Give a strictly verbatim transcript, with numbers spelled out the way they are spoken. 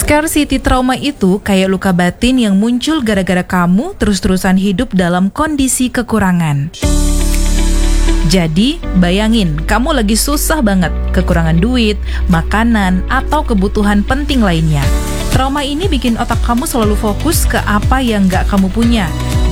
Scarcity trauma itu kayak luka batin yang muncul gara-gara kamu terus-terusan hidup dalam kondisi kekurangan. Jadi, bayangin kamu lagi susah banget, kekurangan duit, makanan, atau kebutuhan penting lainnya. Trauma ini bikin otak kamu selalu fokus ke apa yang gak kamu punya.